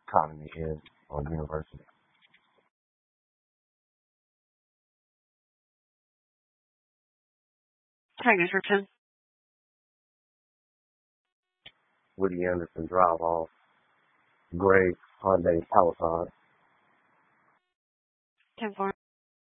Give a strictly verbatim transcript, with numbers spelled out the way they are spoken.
economy is or university. Hi, description. Woody Anderson drive off gray Hyundai Peloton. ten four.